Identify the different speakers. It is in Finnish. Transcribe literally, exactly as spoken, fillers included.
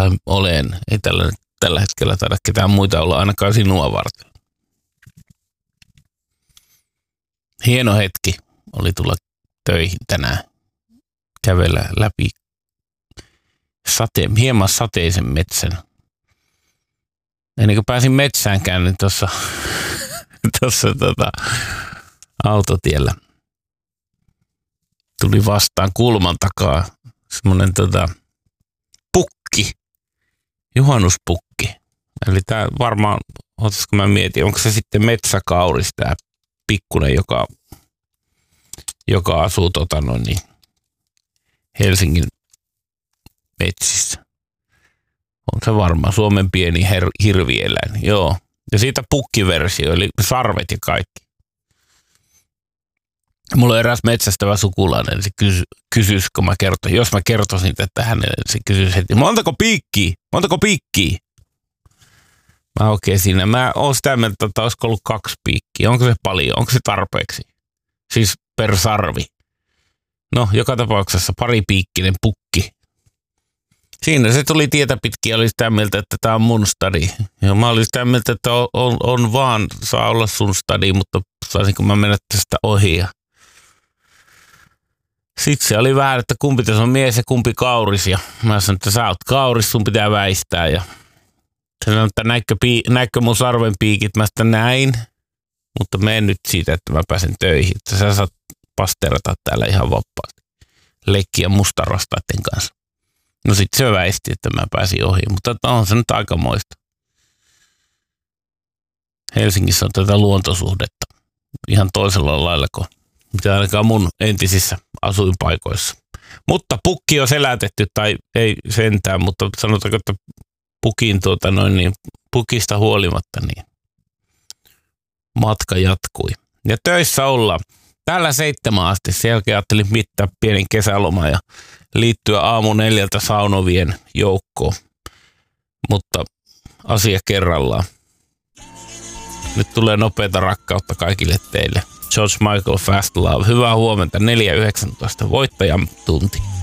Speaker 1: Tai olen. Ei tällä, tällä hetkellä taida ketään muita olla ainakaan sinua varten. Hieno hetki oli tulla töihin tänään. Kävellä läpi sate, hieman sateisen metsän. Ennen kuin pääsin metsäänkään, niin tuossa tuossa tota, autotiellä tuli vastaan kulman takaa semmoinen tota, pukki, juhannuspukki. Eli tämä varmaan, otaisiko mä mietin, onko se sitten metsäkauris, tämä pikkunen, joka, joka asuu tota noin, niin Helsingin metsissä. On se varmaan Suomen pieni her- hirvieläin, joo. Ja siitä pukkiversio, eli sarvet ja kaikki. Mulla on eräs metsästävä sukulainen, se kysy, kysyisi, kun mä kertoin. Jos mä kertoisin tätä hänelle, se kysyisi heti, montako piikkiä? Montako piikkiä? Mä oikein siinä. Mä oon sitä mieltä, että olisiko ollut kaksi piikkiä. Onko se paljon? Onko se tarpeeksi? Siis per sarvi. No, joka tapauksessa paripiikkinen pukki. Siinä se tuli tietä pitkin ja oli sitä mieltä, että tämä on mun stadi. Ja mä olin sitä mieltä, että on, on, on vaan, saa olla sun stadi, mutta saisinko mä mennä tästä ohi. Ja sitten se oli vähän, että kumpi tässä on mies ja kumpi kauris. Ja mä sanoin, että sä oot kauris, sun pitää väistää. Ja se sanoi, että näitkö, pii, näitkö mun sarven piikit? Mä sitä näin, mutta menen nyt siitä, että mä pääsen töihin. Että sä saat pasterata täällä ihan vapaasti. Leikkiä mustarvastaiden kanssa. No sit se väisti, että mä pääsin ohi, mutta on se nyt aikamoista. Helsingissä on tätä luontosuhdetta ihan toisella lailla kuin mitä ainakaan mun entisissä asuinpaikoissa. Mutta pukki on selätetty, tai ei sentään, mutta sanotaanko, että pukin tuota noin niin, pukista huolimatta niin matka jatkui. Ja töissä ollaan. Täällä seitsemän asti. Sen jälkeen ajattelin mittaa pienen kesäloma ja liittyä aamu neljältä saunovien joukkoon. Mutta asia kerrallaan. Nyt tulee nopeata rakkautta kaikille teille. George Michael, Fast Love. Hyvää huomenta. neljä yhdeksäntoista voittajan tunti.